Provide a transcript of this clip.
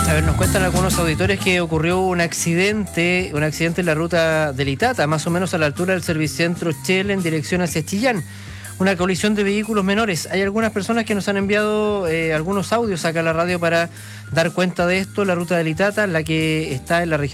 A ver, nos cuentan algunos auditores que ocurrió un accidente en la ruta del Itata, más o menos a la altura del Servicentro Shell en dirección hacia Chillán. Una colisión de vehículos menores. Hay algunas personas que nos han enviado algunos audios acá a la radio para dar cuenta de esto. La ruta del Itata, la que está en la región